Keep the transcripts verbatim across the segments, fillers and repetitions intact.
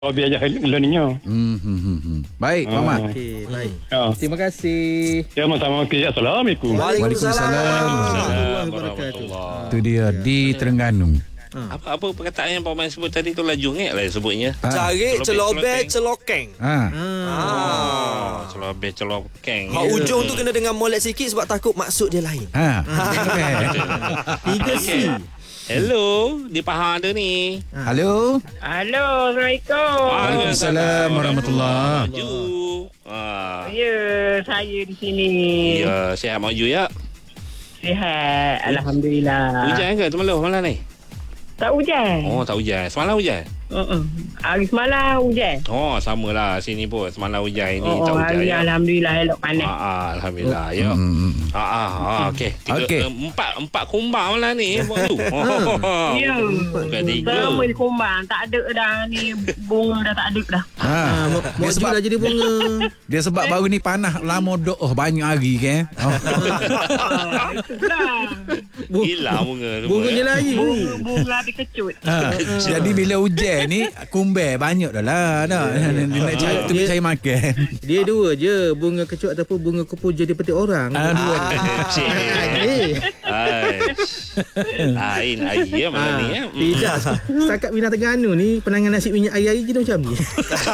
Hobi aja learningnya. Hmm, hmm, hmm, hmm. Baik, Ah. Muhammad. Okey, baik. Ya. Terima kasih. Ya, sama-sama. Okay. Assalamualaikum. Waalaikumsalam. Warahmatullahi wabarakatuh. Itu dia di Terengganu. Apa apa perkataan yang Pak Man sebut tadi tu laju ngek lah sebutnya. Cari celobek celokeng. Ha. Oh, celobek celokeng. Hak ujung tu kena dengan molek sikit sebab takut maksud dia lain. Ha. Tiga C. Hello, di Pahang ada ni. Halo. Halo, Assalamualaikum. Waalaikumsalam warahmatullahi. Maju. Ah. Ya, saya di sini. Ya, sihat maju ya. Sihat, Alhamdulillah. Hujan ke semalam malam ni? Tak hujan. Oh, tak hujan. Semalam hujan. Uh-uh. Hari semalam hujan. Oh, samalah sini pun. Semalam hujan ini Oh, tak hujan hari ya. Alhamdulillah elok panas. Ah, ah, alhamdulillah ya. Hmm. Ah, ah, ah okey. Tiga, Okey. eh, empat empat kumbang malam ni buat tu. Oh. Ya. Bukan tiga. Selama di kumbang tak ada dah ni, bunga dah tak ada dah. Ha. Ah, Dia Mok sebab dah jadi bunga. dia sebab baru ni panas lama dok oh banyak hari kan. Oh. Ah, itulah. Hilang bunga semua. Bunganya ya. lagi. Bunga, bunga habis kecut. Ha. Jadi bila hujan ni kumbe banyak dah lah dah. Dia nak cari tu Dia- cari makan. Dia dua je, bunga kecut ataupun bunga kupu jadi petik orang. Ah, dua. Cik. Eh, Hai. Lain lagi ya malam ni ya. ah, tidak. Setakat Bina Terengganu ni penangan nasi minyak air-air je macam ni.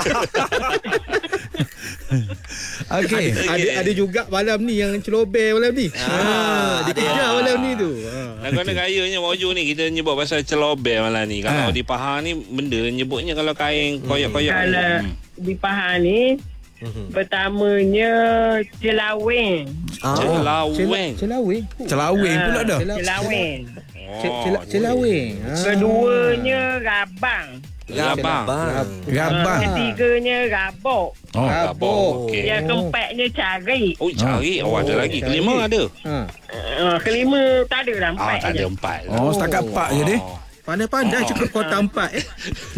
Okey. Ada ada juga malam ni yang celobel malam ni. Ah, dia kejar malam ni tu. Ah. Nak kena gayanya Mojo ni kita nyebut pasal celobel malam ni. Kalau Ha. di Pahang ni benda nyebutnya kalau kain koyak-koyak. Kalau Hmm. di Pahang ni, pertamanya celaweng. Celaweng. Celaweng. Celaweng pula dah. Cela- Celaweng. Ce- cela- Celaweng. Ah. Keduanya rabang. Rabang. Gabang. Ketiganya rabok. Oh. Rabok. Okey. Yang keempatnya cari. Oh, cari. Oh, ada lagi. cari. Kelima ada. Ha. Uh, kelima tak ada lah, Ah, empat tak je. ada empat. Oh, setakat empat je dia. Oh. Pandai-pandai cukup kota empat eh.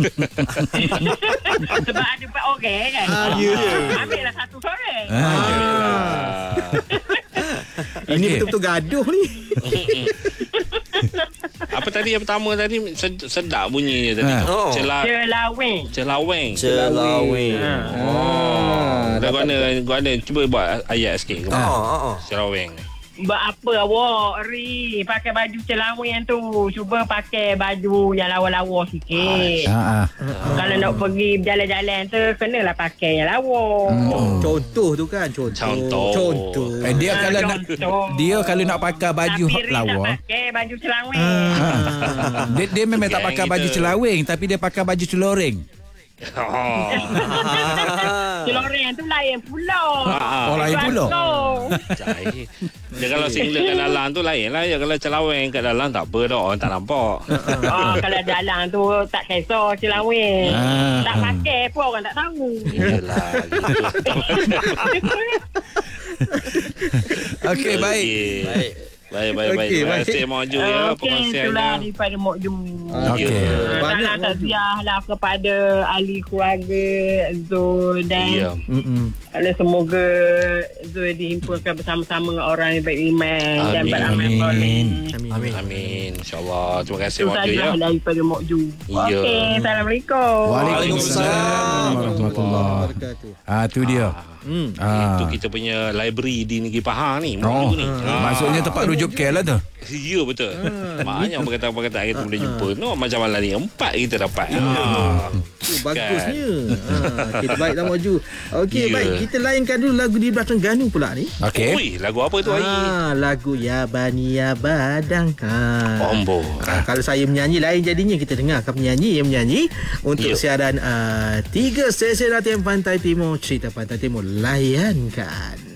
Sebab ada empat orang kan. Ah, ya. Ambil lah satu orang. Ha. Ah. Ini Okey. betul-betul gaduh ni. Apa tadi yang pertama tadi sed- sedap bunyinya tadi. Ha. Oh. Cela Celaweng. celaweng. Celaweng. Oh. Dah gua ada gua ada cuba buat ayat sikit. Oh, oh, oh. Celaweng. Buat apa awak, Ri? Pakai baju celaweng tu. Cuba pakai baju yang lawa-lawa sikit. Ha. Kalau nak pergi berjalan-jalan tu, kenalah pakai yang lawa. Hmm. Contoh tu kan, contoh. Contoh. Contoh. Eh, dia Ah, kalau nak contoh. dia kalau nak pakai baju Tapi Ri tak lawa. pakai baju celaweng. Ha. Dia, dia memang tak Yang pakai baju kita- celaweng tapi dia pakai baju celoreng. Oh. Celoreng tu lain pula. Ah, Oh, lain pula. Cai. Dia kalau singlet kat dalam tu lain lah. Ya, kalau celaweng kat dalam tak apa dah. Orang tak nampak. Oh, kalau dalam tu tak kisah celaweng. Ah. Tak pakai pun orang tak tahu. Yelah. Okey, baik. Baik. Baik, baik, baik. Okey, Terima baik. kasih Mojo ya. Okey, itulah Perkongsiannya. daripada Mok Ju. Okey. Uh, Banyak Salam Mok Ju. takziah lah kepada ahli keluarga Zul dan Ya. Mm-mm. Allah, semoga Zul dihimpunkan bersama-sama dengan orang yang beriman dan Amin. beramal Amin. soleh. Amin. Amin. Amin. InsyaAllah. Terima kasih Itu Mojo ya. sajalah daripada Mok Ju. Ya. Okey, Assalamualaikum. Waalaikumsalam warahmatullahi. Wabarakatuh. Ah, tu dia. Hmm. Ah. Itu kita punya library di negeri Pahang ni. Oh, Mojo ni. Ah. maksudnya tempat rujuk K lah tu. Ya, betul. Maknanya perkataan-perkataan kita boleh jumpa. No, macam malam ni. Empat kita dapat. Ah. Oh, bagusnya. Ha, kita baiklah Maju. Okey, Ya. baik. Kita layankan dulu lagu di Belah Terengganu pula ni. Okey. Ui, lagu apa tu hari? Ah, lagu Ya Bani Ya Badang. Ha. Bombo. Ah, kalau saya menyanyi lain jadinya kita dengarkan penyanyi yang menyanyi untuk Ya. siaran uh, tiga stesen latihan Pantai Timur, cerita Pantai Timur, layankan.